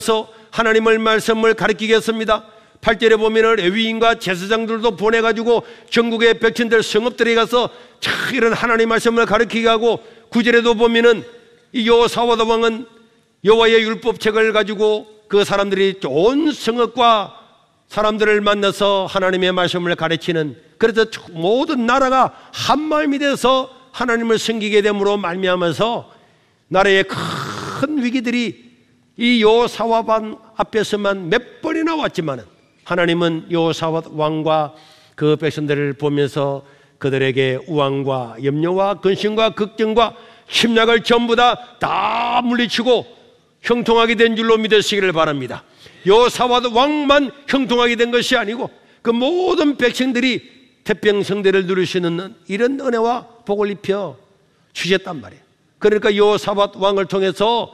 하나님의 말씀을 가르치겠습니다. 8절에 보면 레위인과 제사장들도 보내가지고 전국의 백성들 성읍들에 가서 이런 하나님 말씀을 가르치게 하고, 9절에도 보면은 이 여호사밧 왕은 여호와의 율법책을 가지고 그 사람들이 좋은 성읍과 사람들을 만나서 하나님의 말씀을 가르치는, 그래서 모든 나라가 한마음이 돼서 하나님을 섬기게 됨으로 말미암아서 나라의 큰 위기들이 이 여호사밧 앞에서만 몇 번이나 왔지만은 하나님은 여호사밧 왕과 그 백성들을 보면서 그들에게 우환과 염려와 근심과 걱정과 심약을 전부 다 물리치고 형통하게 된 줄로 믿으시기를 바랍니다. 여호사밧 왕만 형통하게 된 것이 아니고 그 모든 백성들이 태평성대를 누리시는 이런 은혜와 복을 입혀 주셨단 말이에요. 그러니까 여호사밧 왕을 통해서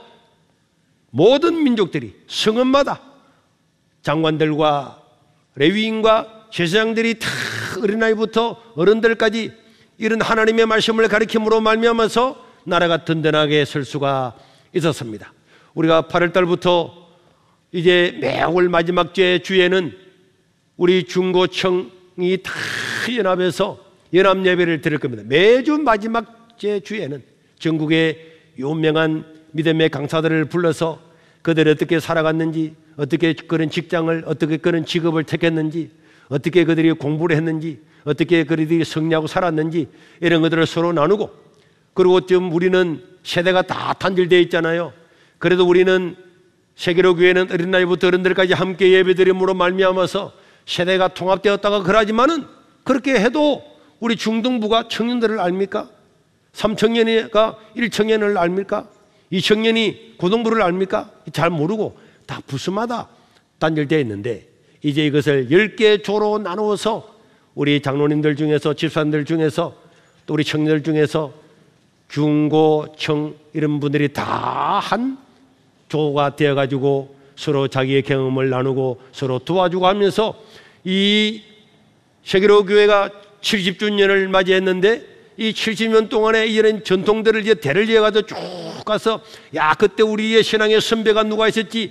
모든 민족들이 성읍마다 장관들과 레위인과 제사장들이 다 어린아이부터 어른들까지 이런 하나님의 말씀을 가르침으로 말미암아서 나라가 든든하게 설 수가 있었습니다. 우리가 8월달부터 이제 매월 마지막 주에는 우리 중고청이 다 연합해서 연합 예배를 드릴 겁니다. 매주 마지막 주에는 전국의 유명한 믿음의 강사들을 불러서 그들이 어떻게 살아갔는지, 어떻게 그런 직장을, 어떻게 그런 직업을 택했는지, 어떻게 그들이 공부를 했는지, 어떻게 그들이 승리하고 살았는지 이런 것들을 서로 나누고, 그리고 지금 우리는 세대가 다 단절되어 있잖아요. 그래도 우리는 세계로 교회는 어린 나이부터 어른들까지 함께 예배드림으로 말미암아서 세대가 통합되었다가 그러지만은 그렇게 해도 우리 중등부가 청년들을 압니까? 3청년이가 1청년을 압니까? 2청년이 고등부를 압니까? 잘 모르고 다 부서마다 단절되어 있는데, 이제 이것을 10개 조로 나누어서 우리 장로님들 중에서, 집사님들 중에서, 또 우리 청년들 중에서 중고청 이런 분들이 다 한 조가 되어가지고 서로 자기의 경험을 나누고 서로 도와주고 하면서 이 세계로 교회가 70주년을 맞이했는데, 이 70년 동안에 이런 전통들을 이제 대를 이어가서 쭉 가서, 야, 그때 우리의 신앙의 선배가 누가 있었지,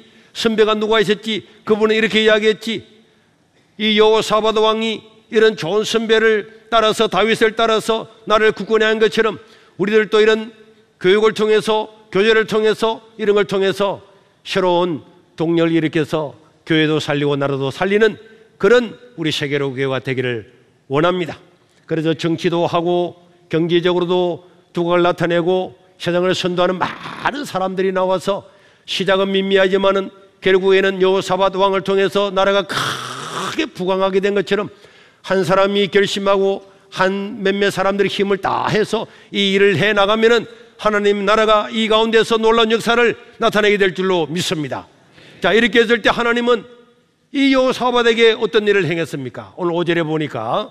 그분은 이렇게 이야기했지. 이 여호사밧 왕이 이런 좋은 선배를 따라서, 다윗을 따라서 나를 굳건히 한 것처럼 우리들도 이런 교육을 통해서, 교제를 통해서, 이런 걸 통해서 새로운 동료를 일으켜서 교회도 살리고 나라도 살리는 그런 우리 세계로 교회가 되기를 원합니다. 그래서 정치도 하고 경제적으로도 두각을 나타내고 세상을 선도하는 많은 사람들이 나와서 시작은 미미하지만은 결국에는 여호사밧 왕을 통해서 나라가 크게 부강하게 된 것처럼 한 사람이 결심하고 한 몇몇 사람들이 힘을 다해서 이 일을 해 나가면은 하나님 나라가 이 가운데서 놀라운 역사를 나타내게 될 줄로 믿습니다. 자, 이렇게 했을 때 하나님은 이 여호사밧에게 어떤 일을 행했습니까? 오늘 5절에 보니까,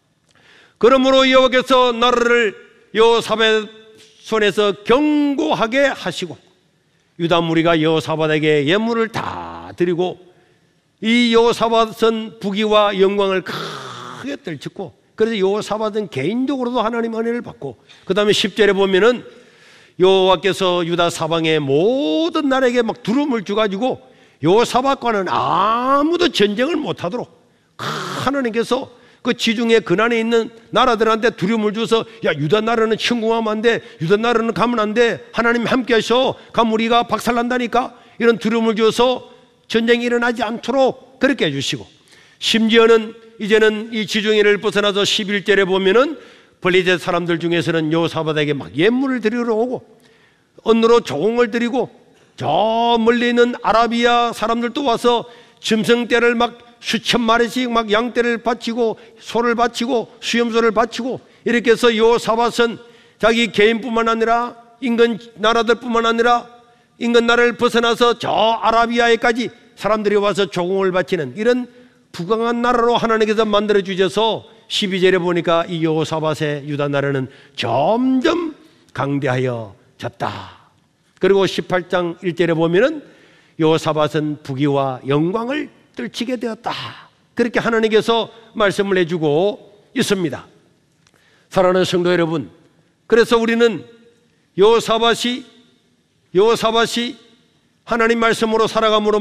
그러므로 여호와께서 나라를 여호사밧 손에서 견고하게 하시고 유다 무리가 여호사밧에게 예물을 다 드리고 이 여호사밧은 부귀와 영광을 크게 떨쳤고, 그래서 여호사밧은 개인적으로도 하나님 은혜를 받고, 그 다음에 10절에 보면은 여호와께서 유다 사방의 모든 나라에게 막 두려움을 주가지고 여호사밧과는 아무도 전쟁을 못하도록 하나님께서 그 지중해 근안에 있는 나라들한테 두려움을 줘서, 야, 유다 나라는 침공하면 안 돼, 유다 나라는 가면 안 돼, 하나님 함께 하셔, 가면 우리가 박살난다니까, 이런 두려움을 줘서 전쟁이 일어나지 않도록 그렇게 해주시고, 심지어는 이제는 이 지중해를 벗어나서 11절에 보면은 블레셋 사람들 중에서는 여호사밧에게 막 예물을 드리러 오고 언으로 조공을 드리고, 저 멀리 있는 아라비아 사람들도 와서 짐승떼를 막 수천 마리씩 막 양떼를 바치고 소를 바치고 수염소를 바치고, 이렇게 해서 여호사밧은 자기 개인뿐만 아니라 인근 나라들뿐만 아니라 인근 나라를 벗어나서 저 아라비아에까지 사람들이 와서 조공을 바치는 이런 부강한 나라로 하나님께서 만들어 주셔서 12절에 보니까 이 여호사밧의 유다 나라는 점점 강대하여졌다. 그리고 18장 1절에 보면은 여호사밧은 부귀와 영광을 떨치게 되었다. 그렇게 하나님께서 말씀을 해주고 있습니다. 사랑하는 성도 여러분, 그래서 우리는 여호사밧이 하나님 말씀으로 살아감으로